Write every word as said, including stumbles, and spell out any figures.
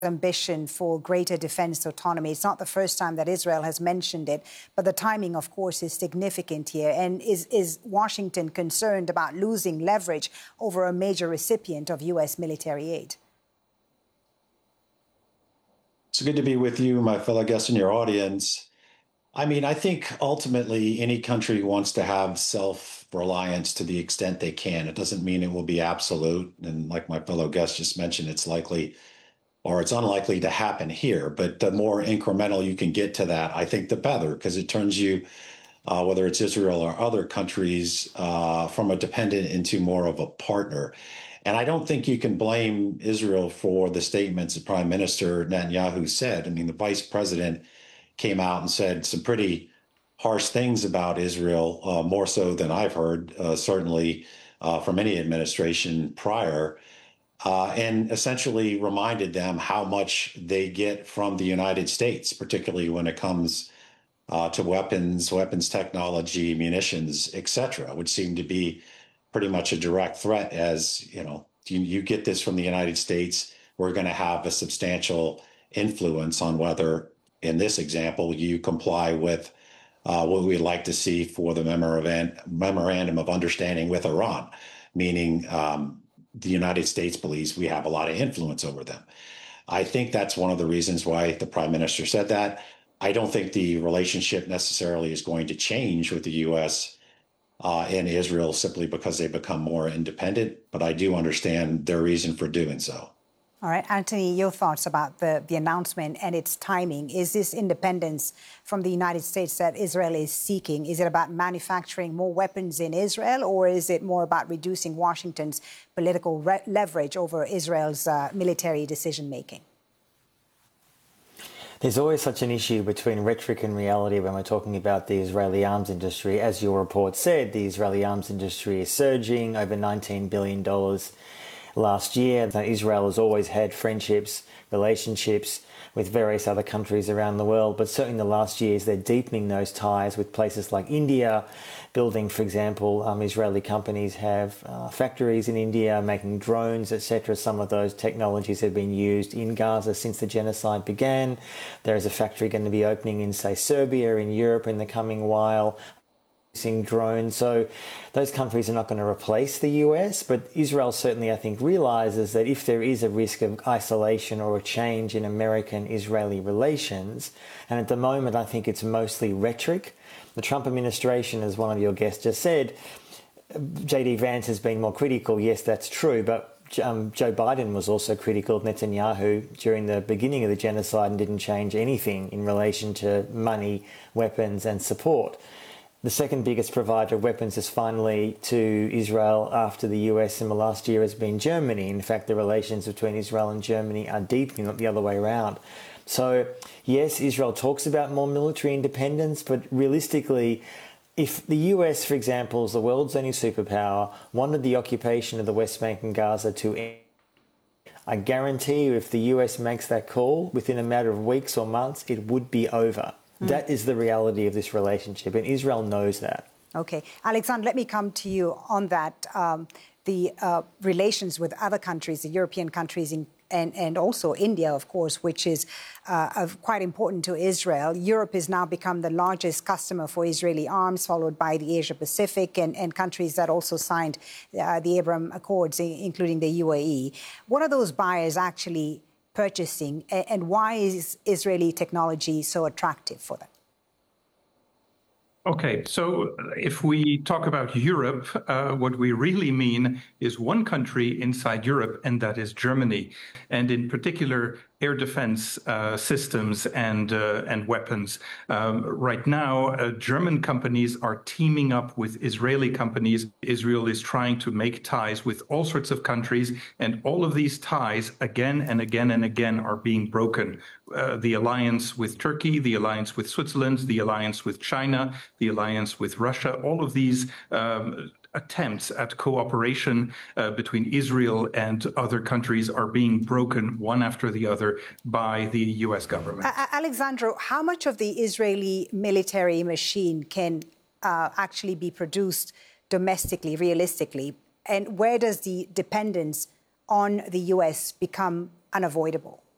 ambition for greater defense autonomy. It's not the first time that Israel has mentioned it, but the timing, of course, is significant here. And is, is Washington concerned about losing leverage over a major recipient of U S military aid? It's good to be with you, my fellow guests and your audience. I mean, I think ultimately any country wants to have self-reliance to the extent they can. It doesn't mean it will be absolute. And like my fellow guest just mentioned, it's likely or it's unlikely to happen here. But the more incremental you can get to that, I think the better, because it turns you, uh, whether it's Israel or other countries, uh, from a dependent into more of a partner. And I don't think you can blame Israel for the statements that Prime Minister Netanyahu said. I mean, the vice president came out and said some pretty harsh things about Israel, uh, more so than I've heard, uh, certainly uh, from any administration prior. Uh, and essentially reminded them how much they get from the United States, particularly when it comes uh, to weapons, weapons technology, munitions, et cetera, which seem to be pretty much a direct threat as, you know, you, you get this from the United States, we're going to have a substantial influence on whether, in this example, you comply with uh, what we'd like to see for the memorandum of understanding with Iran, meaning um, the United States believes we have a lot of influence over them. I think that's one of the reasons why the prime minister said that. I don't think the relationship necessarily is going to change with the U S uh, and Israel simply because they become more independent, but I do understand their reason for doing so. All right, Anthony, your thoughts about the, the announcement and its timing. Is this independence from the United States that Israel is seeking? Is it about manufacturing more weapons in Israel, or is it more about reducing Washington's political leverage over Israel's uh, military decision-making? There's always such an issue between rhetoric and reality when we're talking about the Israeli arms industry. As your report said, the Israeli arms industry is surging, over nineteen billion dollars last year. Israel has always had friendships, relationships with various other countries around the world, but certainly in the last years they're deepening those ties with places like India, building, for example, um, Israeli companies have uh, factories in India making drones, et cetera. Some of those technologies have been used in Gaza since the genocide began. There is a factory going to be opening in, say, Serbia in Europe in the coming while. Using drones. So those countries are not going to replace the U S, but Israel certainly, I think, realizes that if there is a risk of isolation or a change in American-Israeli relations, and at the moment I think it's mostly rhetoric. The Trump administration, as one of your guests just said, J D Vance has been more critical. Yes, that's true, but um, Joe Biden was also critical of Netanyahu during the beginning of the genocide and didn't change anything in relation to money, weapons and support. The second biggest provider of weapons is finally to Israel after the U S in the last year has been Germany. In fact, the relations between Israel and Germany are deepening, not the other way around. So, yes, Israel talks about more military independence, but realistically, if the U S, for example, is the world's only superpower, wanted the occupation of the West Bank and Gaza to end, I guarantee you if the U S makes that call, within a matter of weeks or months, it would be over. That is the reality of this relationship, and Israel knows that. Okay. Alexander, let me come to you on that. Um, the uh, relations with other countries, the European countries, in, and, and also India, of course, which is uh, of quite important to Israel. Europe has now become the largest customer for Israeli arms, followed by the Asia-Pacific and, and countries that also signed uh, the Abraham Accords, including the U A E. What are those buyers actually purchasing, and why is Israeli technology so attractive for them? Okay, so if we talk about Europe, uh, what we really mean is one country inside Europe, and that is Germany, and in particular air defense uh, systems and uh, and weapons. Um, right now, uh, German companies are teaming up with Israeli companies. Israel is trying to make ties with all sorts of countries, and all of these ties, again and again and again, are being broken. Uh, the alliance with Turkey, the alliance with Switzerland, the alliance with China, the alliance with Russia, all of these um, attempts at cooperation uh, between Israel and other countries are being broken one after the other by the U S government. Uh, Alexandro, how much of the Israeli military machine can uh, actually be produced domestically, realistically? And where does the dependence on the U S become unavoidable?